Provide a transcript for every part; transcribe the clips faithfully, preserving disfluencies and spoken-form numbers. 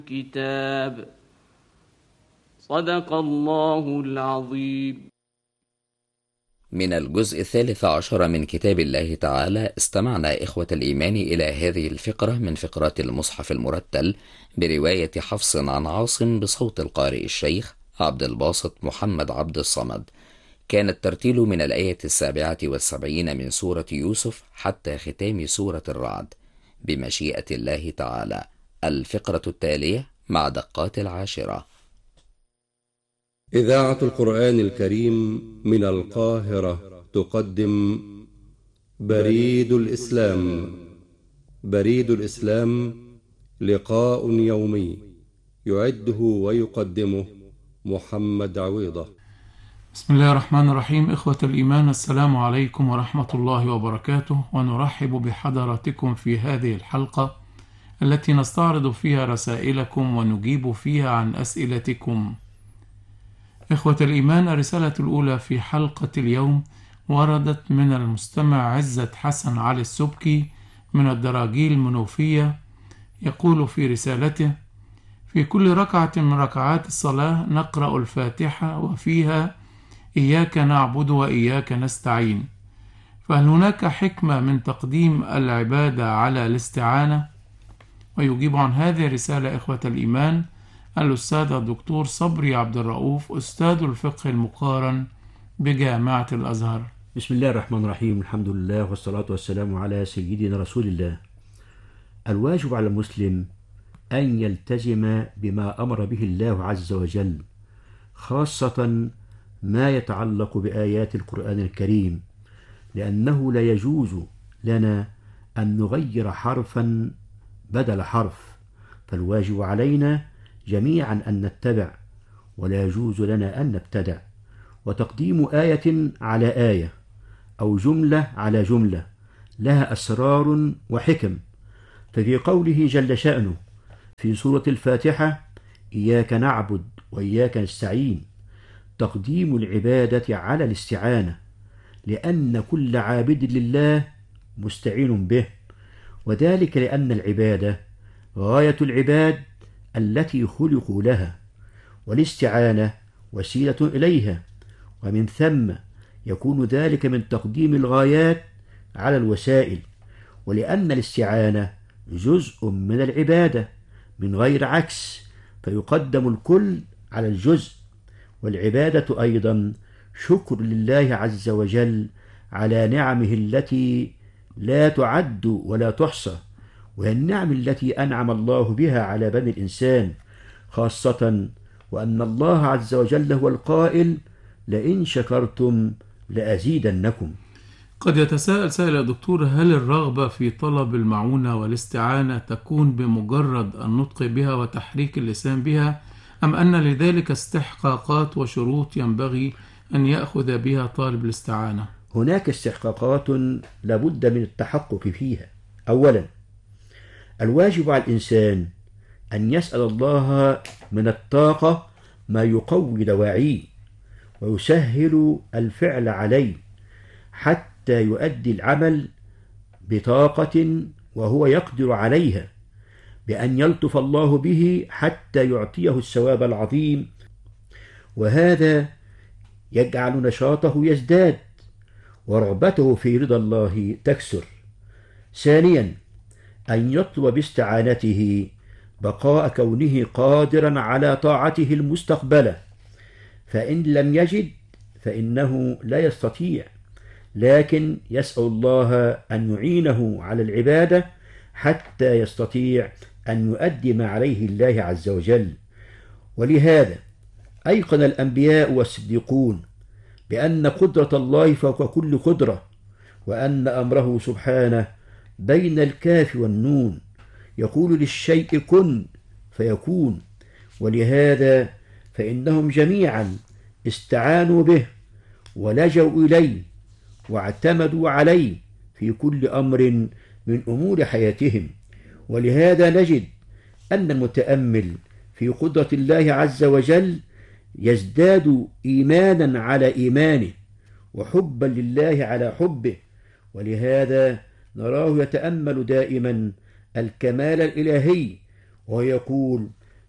الكتاب. صدق الله العظيم. من الجزء الثالث عشر من كتاب الله تعالى استمعنا إخوة الإيمان إلى هذه الفقرة من فقرات المصحف المرتل برواية حفص عن عاصم بصوت القارئ الشيخ عبد الباسط محمد عبد الصمد. كان الترتيل من الآية السابعة والسبعين من سورة يوسف حتى ختام سورة الرعد بمشيئة الله تعالى. الفقرة التالية مع دقات العاشرة. إذاعة القرآن الكريم من القاهرة تقدم بريد الإسلام. بريد الإسلام لقاء يومي يعده ويقدمه محمد عويضة. بسم الله الرحمن الرحيم. إخوة الإيمان، السلام عليكم ورحمة الله وبركاته، ونرحب بحضراتكم في هذه الحلقة التي نستعرض فيها رسائلكم ونجيب فيها عن أسئلتكم. إخوة الإيمان، الرسالة الأولى في حلقة اليوم وردت من المستمع عزت حسن علي السبكي من الدراجيل المنوفية. يقول في رسالته: في كل ركعة من ركعات الصلاة نقرأ الفاتحة وفيها إياك نعبد وإياك نستعين، فهل هناك حكمة من تقديم العبادة على الاستعانة؟ ويجيب عن هذه الرسالة إخوة الإيمان الأستاذ الدكتور صبري عبد الرؤوف، أستاذ الفقه المقارن بجامعة الأزهر. بسم الله الرحمن الرحيم. الحمد لله والصلاة والسلام على سيدنا رسول الله. الواجب على المسلم أن يلتزم بما أمر به الله عز وجل، خاصة ما يتعلق بآيات القرآن الكريم، لأنه لا يجوز لنا أن نغير حرفا بدل حرف، فالواجب علينا جميعا أن نتبع، ولا يجوز لنا أن نبتدع. وتقديم آية على آية أو جملة على جملة لها أسرار وحكم. ففي قوله جل شأنه في سورة الفاتحة: إياك نعبد وإياك نستعين، تقديم العبادة على الاستعانة، لأن كل عابد لله مستعين به، وذلك لأن العبادة غاية العباد التي خلقوا لها، والاستعانة وسيلة إليها، ومن ثم يكون ذلك من تقديم الغايات على الوسائل، ولأن الاستعانة جزء من العبادة من غير عكس، فيقدم الكل على الجزء. والعبادة أيضا شكر لله عز وجل على نعمه التي لا تعد ولا تحصى، وهي النعم التي أنعم الله بها على بني الإنسان، خاصة وأن الله عز وجل هو القائل: لئن شكرتم لأزيدنكم. قد يتساءل سائل يا دكتور: هل الرغبة في طلب المعونة والاستعانة تكون بمجرد النطق بها وتحريك اللسان بها، أم أن لذلك استحقاقات وشروط ينبغي أن يأخذ بها طالب الاستعانة؟ هناك استحقاقات لابد من التحقق فيها. أولا، الواجب على الإنسان أن يسأل الله من الطاقة ما يقوي دواعيه ويسهل الفعل عليه حتى يؤدي العمل بطاقة وهو يقدر عليها، بأن يلطف الله به حتى يعطيه الثواب العظيم، وهذا يجعل نشاطه يزداد ورغبته في رضا الله تكثر. ثانيا، أن يطلب باستعانته بقاء كونه قادرا على طاعته المستقبلة، فإن لم يجد فإنه لا يستطيع، لكن يسأل الله أن يعينه على العبادة حتى يستطيع أن يؤدي ما عليه الله عز وجل. ولهذا أيقن الأنبياء والصديقون بأن قدرة الله فوق كل قدرة، وأن أمره سبحانه بين الكاف والنون، يقول للشيء كن فيكون. ولهذا فإنهم جميعا استعانوا به ولجوا إليه واعتمدوا عليه في كل أمر من أمور حياتهم. ولهذا نجد أن المتأمل في قدرة الله عز وجل يزداد إيمانا على إيمانه وحبا لله على حبه، ولهذا نراه يتأمل دائما الكمال الإلهي ويقول: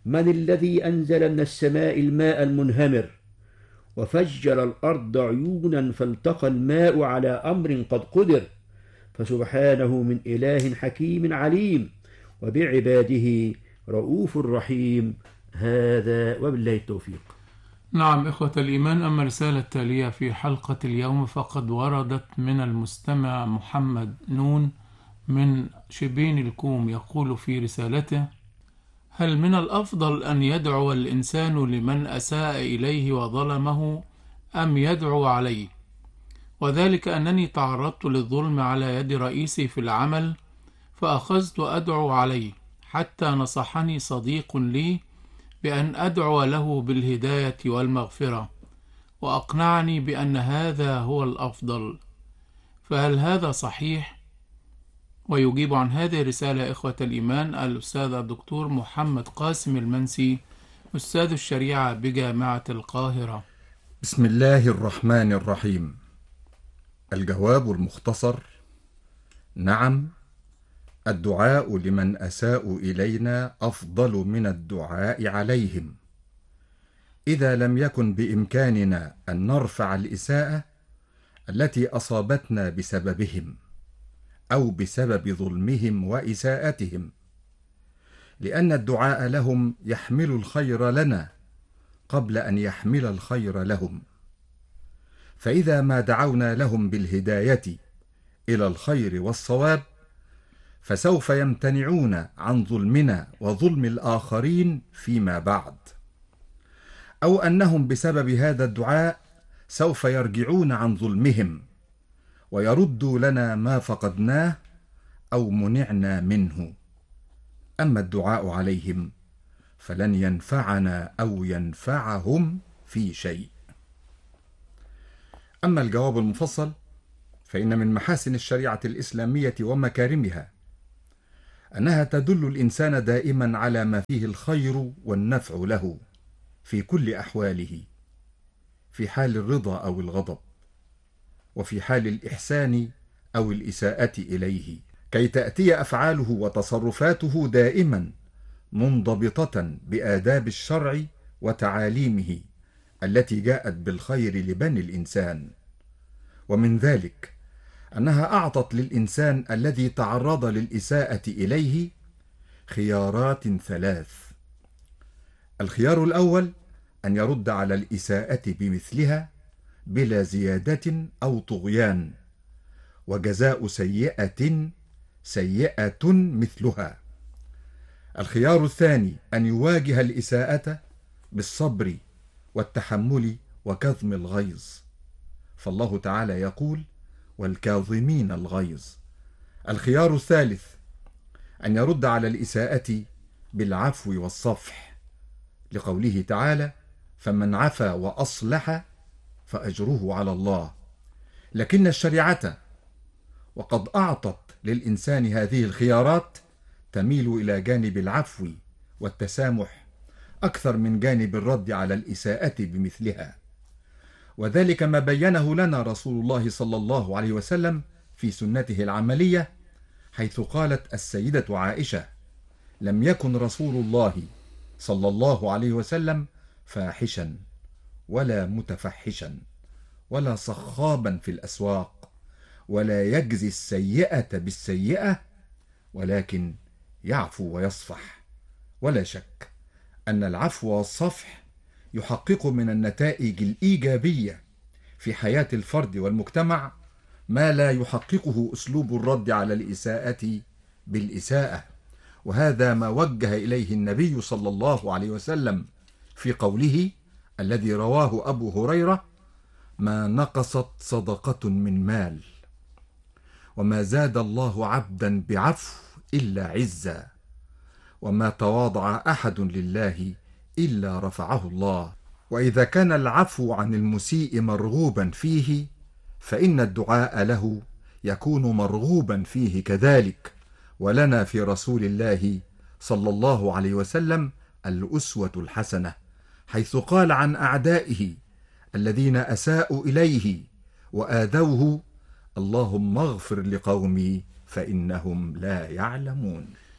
من الذي أنزل من السماء الماء المنهمر وفجر الأرض عيونا فالتقى الماء على أمر قد قدر فسبحانه من إله حكيم عليم وبعباده رؤوف رحيم. هذا وبالله التوفيق. نعم إخوة الإيمان، أما الرسالة التالية في حلقة اليوم فقد وردت من المستمع محمد نون من شبين الكوم، يقول في رسالته: هل من الأفضل أن يدعو الإنسان لمن أساء إليه وظلمه أم يدعو عليه؟ وذلك أنني تعرضت للظلم على يد رئيسي في العمل فأخذت أدعو عليه حتى نصحني صديق لي بأن أدعو له بالهداية والمغفرة، وأقنعني بأن هذا هو الأفضل، فهل هذا صحيح؟ ويجيب عن هذه الرسالة إخوة الإيمان الأستاذ الدكتور محمد قاسم المنسي، أستاذ الشريعة بجامعة القاهرة. بسم الله الرحمن الرحيم. الجواب المختصر: نعم، الدعاء لمن أساءوا إلينا أفضل من الدعاء عليهم، إذا لم يكن بإمكاننا أن نرفع الإساءة التي أصابتنا بسببهم أو بسبب ظلمهم وإساءتهم، لأن الدعاء لهم يحمل الخير لنا قبل أن يحمل الخير لهم، فإذا ما دعونا لهم بالهداية إلى الخير والصواب فسوف يمتنعون عن ظلمنا وظلم الآخرين فيما بعد، أو أنهم بسبب هذا الدعاء سوف يرجعون عن ظلمهم ويردوا لنا ما فقدناه أو منعنا منه. أما الدعاء عليهم فلن ينفعنا أو ينفعهم في شيء. أما الجواب المفصل فإن من محاسن الشريعة الإسلامية ومكارمها أنها تدل الإنسان دائما على ما فيه الخير والنفع له في كل أحواله، في حال الرضا أو الغضب، وفي حال الإحسان أو الإساءة إليه، كي تأتي أفعاله وتصرفاته دائما منضبطة بآداب الشرع وتعاليمه التي جاءت بالخير لبني الإنسان. ومن ذلك أنها أعطت للإنسان الذي تعرض للإساءة إليه خيارات ثلاث: الخيار الأول أن يرد على الإساءة بمثلها بلا زيادة أو طغيان، وجزاء سيئة سيئة مثلها. الخيار الثاني أن يواجه الإساءة بالصبر والتحمل وكظم الغيظ، فالله تعالى يقول: والكاظمين الغيظ. الخيار الثالث أن يرد على الإساءة بالعفو والصفح، لقوله تعالى: فمن عفا وأصلح فأجره على الله. لكن الشريعة وقد أعطت للإنسان هذه الخيارات تميل إلى جانب العفو والتسامح أكثر من جانب الرد على الإساءة بمثلها، وذلك ما بينه لنا رسول الله صلى الله عليه وسلم في سنته العملية، حيث قالت السيدة عائشة: لم يكن رسول الله صلى الله عليه وسلم فاحشا ولا متفحشا ولا صخابا في الأسواق، ولا يجزي السيئة بالسيئة، ولكن يعفو ويصفح. ولا شك أن العفو والصفح يحقق من النتائج الإيجابية في حياة الفرد والمجتمع ما لا يحققه أسلوب الرد على الإساءة بالإساءة، وهذا ما وجه إليه النبي صلى الله عليه وسلم في قوله الذي رواه أبو هريرة: ما نقصت صدقة من مال، وما زاد الله عبدا بعفو إلا عزا، وما تواضع أحد لله إلا رفعه الله. وإذا كان العفو عن المسيء مرغوبا فيه فإن الدعاء له يكون مرغوبا فيه كذلك. ولنا في رسول الله صلى الله عليه وسلم الأسوة الحسنة، حيث قال عن أعدائه الذين أساءوا إليه وآذوه: اللهم اغفر لقومي فإنهم لا يعلمون.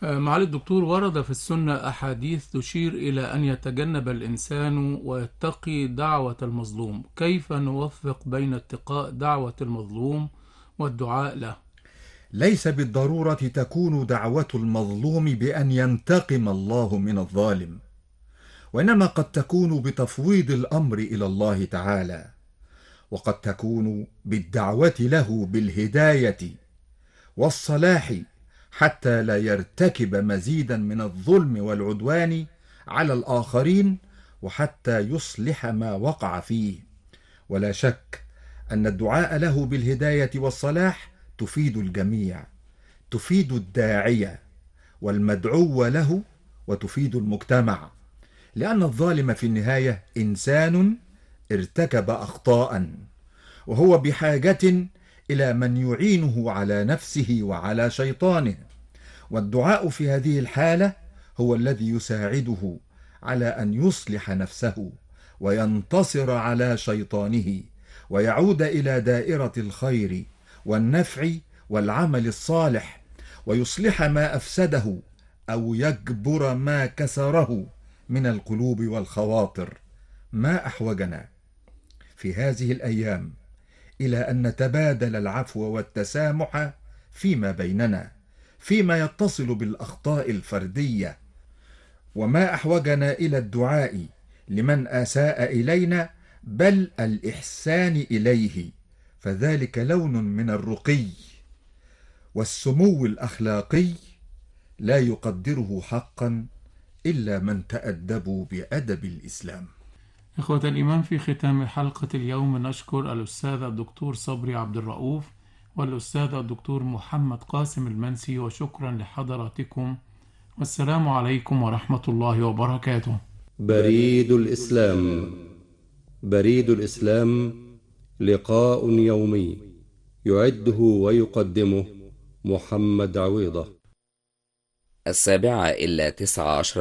معالي الدكتور، ورد في السنة أحاديث تشير إلى أن يتجنب الإنسان ويتقي دعوة المظلوم. كيف نوفق بين اتقاء دعوة المظلوم والدعاء له؟ ليس بالضرورة تكون دعوة المظلوم بأن ينتقم الله من الظالم، وإنما قد تكون بتفويض الأمر إلى الله تعالى، وقد تكون بالدعوة له بالهداية والصلاح حتى لا يرتكب مزيدا من الظلم والعدوان على الآخرين، وحتى يصلح ما وقع فيه. ولا شك أن الدعاء له بالهداية والصلاح تفيد الجميع، تفيد الداعية والمدعو له، وتفيد المجتمع، لأن الظالم في النهاية إنسان ارتكب أخطاء، وهو بحاجة إلى من يعينه على نفسه وعلى شيطانه، والدعاء في هذه الحالة هو الذي يساعده على أن يصلح نفسه وينتصر على شيطانه، ويعود إلى دائرة الخير والنفع والعمل الصالح، ويصلح ما أفسده أو يجبر ما كسره من القلوب والخواطر. ما أحوجنا في هذه الأيام إلى أن نتبادل العفو والتسامح فيما بيننا فيما يتصل بالأخطاء الفردية، وما أحوجنا إلى الدعاء لمن أساء إلينا، بل الإحسان إليه، فذلك لون من الرقي والسمو الأخلاقي لا يقدره حقا إلا من تأدبوا بأدب الإسلام. إخوة الإيمان، في ختام حلقة اليوم نشكر الأستاذ الدكتور صبري عبد الرؤوف والأستاذ الدكتور محمد قاسم المنسي، وشكرا لحضراتكم، والسلام عليكم ورحمة الله وبركاته. بريد الإسلام. بريد الإسلام لقاء يومي يعده ويقدمه محمد عويضة. السابعة إلا تسعة عشر